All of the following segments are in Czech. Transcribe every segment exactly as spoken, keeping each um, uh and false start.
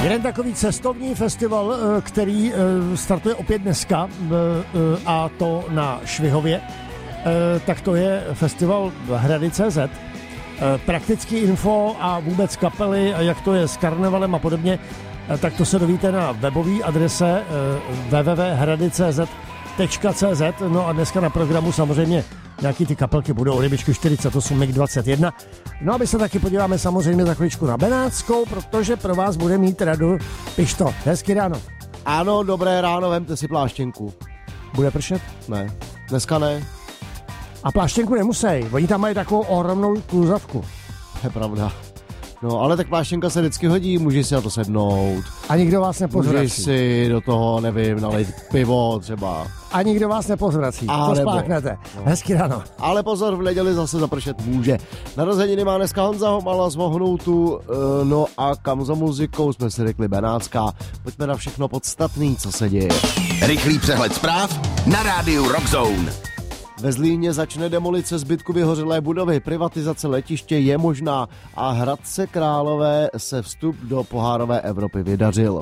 Jeden takový cestovní festival, který startuje opět dneska, a to na Švihově, tak to je festival Hrady tečka cé zet. Praktický info a vůbec kapely, jak to je s karnevalem a podobně, tak to se dovíte na webové adrese w w w tečka hrady tečka cé zet. No a dneska na programu samozřejmě nějaký ty kapelky budou Rybičky čtyřicet osm, mig dvacet jedna. No a my se taky podíváme samozřejmě za chvíličku na Benátskou, protože pro vás bude mít Radu Pišto. Hezky ráno. Ano, dobré ráno, vemte si pláštěnku. Bude pršet? Ne, dneska ne. A pláštěnku nemusej, oni tam mají takovou ohromnou kluzavku. Je pravda. No, ale tak pláštěnka se vždycky hodí, můžeš si na to sednout. A nikdo vás nepozvrací. Můžeš si do toho, nevím, nalít pivo třeba. A nikdo vás nepozvrací, A to nebo. spláchnete. No. Hezky ráno. Ale pozor, v neděli zase zapršet může. Narozeniny má dneska Honza Homala z Vohnoutu, no a kam za muzikou jsme si řekli Benátská. Pojďme na všechno podstatný, co se děje. Rychlý přehled zpráv na rádiu Rock Zone. Ve Zlíně začne demolice zbytku vyhořelé budovy, privatizace letiště je možná a Hradce Králové se vstup do pohárové Evropy vydařil.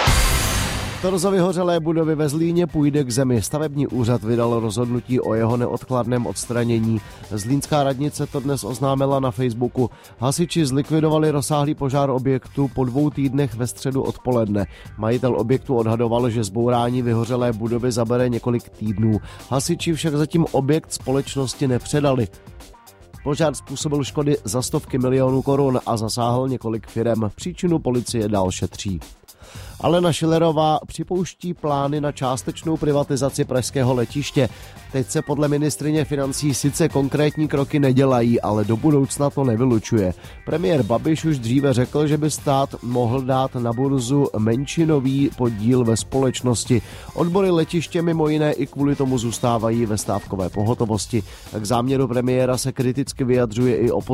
Torzo vyhořelé budovy ve Zlíně půjde k zemi. Stavební úřad vydal rozhodnutí o jeho neodkladném odstranění. Zlínská radnice to dnes oznámila na Facebooku. Hasiči zlikvidovali rozsáhlý požár objektu po dvou týdnech ve středu odpoledne. Majitel objektu odhadoval, že zbourání vyhořelé budovy zabere několik týdnů. Hasiči však zatím objekt společnosti nepředali. Požár způsobil škody za stovky milionů korun a zasáhl několik firem. Příčinu policie dál šetří. Alena Schillerová připouští plány na částečnou privatizaci pražského letiště. Teď se podle ministryně financí sice konkrétní kroky nedělají, ale do budoucna to nevylučuje. Premiér Babiš už dříve řekl, že by stát mohl dát na burzu menšinový podíl ve společnosti. Odbory letiště mimo jiné i kvůli tomu zůstávají ve stávkové pohotovosti. K záměru premiéra se kriticky vyjadřuje i opozice.